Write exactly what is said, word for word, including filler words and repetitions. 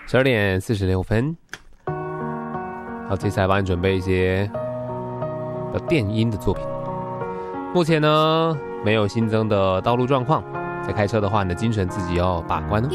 十二点四十六分。好，接下来帮你准备一些的电音的作品。目前呢，没有新增的道路状况，在开车的话，你的精神自己要把关哦。